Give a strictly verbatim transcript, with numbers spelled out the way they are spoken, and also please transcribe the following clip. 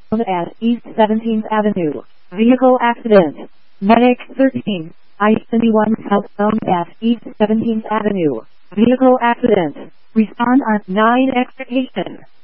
at East seventeenth Avenue. Vehicle accident. Medic thirteen. I seventy-one southbound at East seventeenth Avenue. Vehicle accident. Respond on nine extrication.